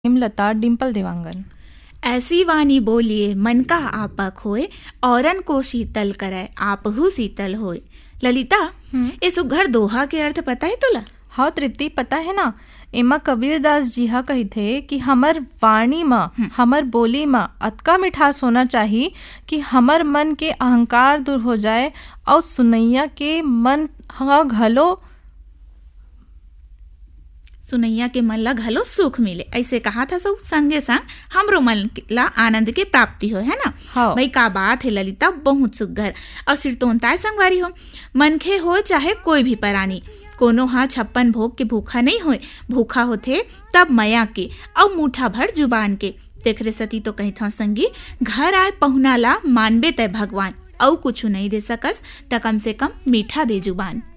हेमलता डिम्पल देवांगन। ऐसी वाणी बोलिए मन का आपक होए, औरन को शीतल करे आपहु शीतल होए। ललिता, इस सुघर दोहा के अर्थ पता है तुला? हाँ तृप्ति, पता है ना। एमा कबीरदास जी हा कही थे कि हमर वाणी मा हमर बोली मा अतका मिठास होना चाहिए कि हमर मन के अहंकार दूर हो जाए और सुनैया के मन हा सुनैया के मन ला घलो सुख मिले, ऐसे कहा था सब संगे संग हमरो मन ला आनंद के प्राप्ति हो, है ना? हाँ। भाई का बात है ललिता, बहुत सुघर और सिरतोनताय संगवारी हो। मनखे हो चाहे कोई भी प्राणी, कोनो हा 56 भोग के भूखा नहीं होए, भूखा होथे तब मया के और मुठा भर जुबान के। देख रे सती तो कही था संगी, घर आए पहुना ला मानबे तय भगवान, और कुछ नहीं दे सकस त कम से कम मीठा दे जुबान।